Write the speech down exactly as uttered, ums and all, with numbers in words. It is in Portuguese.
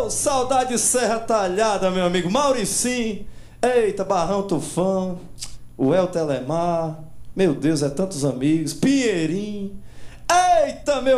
Ô, saudade de Serra Talhada, meu amigo Mauricim. Eita, Barrão Tufão, o El Telemar. Meu Deus, é tantos amigos. Pinheirinho. Eita, meu